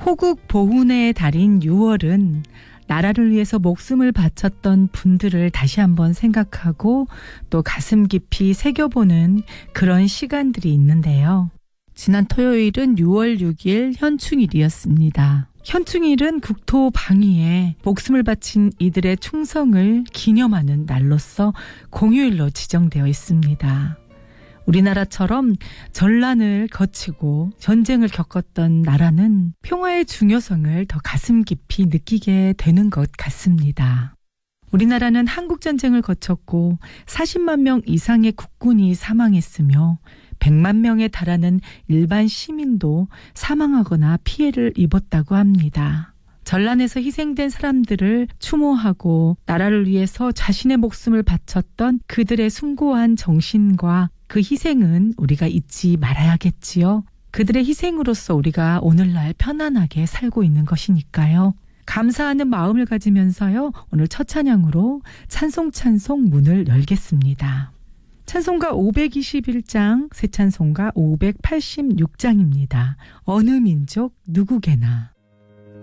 호국 보훈의 달인 6월은 나라를 위해서 목숨을 바쳤던 분들을 다시 한번 생각하고 또 가슴 깊이 새겨보는 그런 시간들이 있는데요. 지난 토요일은 6월 6일 현충일이었습니다. 현충일은 국토 방위에 목숨을 바친 이들의 충성을 기념하는 날로서 공휴일로 지정되어 있습니다. 우리나라처럼 전란을 거치고 전쟁을 겪었던 나라는 평화의 중요성을 더 가슴 깊이 느끼게 되는 것 같습니다. 우리나라는 한국전쟁을 거쳤고 40만 명 이상의 국군이 사망했으며 100만 명에 달하는 일반 시민도 사망하거나 피해를 입었다고 합니다. 전란에서 희생된 사람들을 추모하고 나라를 위해서 자신의 목숨을 바쳤던 그들의 숭고한 정신과 그 희생은 우리가 잊지 말아야겠지요. 그들의 희생으로써 우리가 오늘날 편안하게 살고 있는 것이니까요. 감사하는 마음을 가지면서요. 오늘 첫 찬양으로 찬송 문을 열겠습니다. 찬송가 521장, 새 찬송가 586장입니다. 어느 민족 누구게나.